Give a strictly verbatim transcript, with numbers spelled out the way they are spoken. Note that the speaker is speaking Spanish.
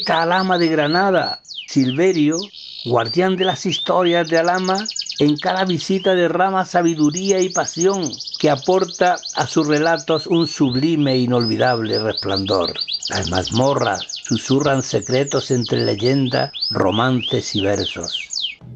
Alhama de Granada, Silverio, guardián de las historias de Alhama, en cada visita derrama sabiduría y pasión que aporta a sus relatos un sublime e inolvidable resplandor. Las mazmorras susurran secretos entre leyendas, romances y versos.